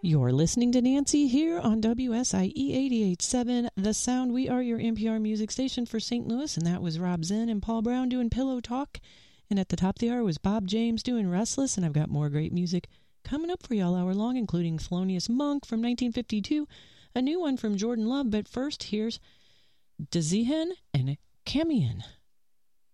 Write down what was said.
You're listening to Nancy here on WSIE 88.7 The Sound. We are your NPR music station for St. Louis, and that was Rob Zinn and Paul Brown doing Pillow Talk. And at the top of the hour was Bob James doing Restless, and I've got more great music coming up for you all hour long, including Thelonious Monk from 1952, a new one from Jordan Love. But first, here's De Ziehen and Camion.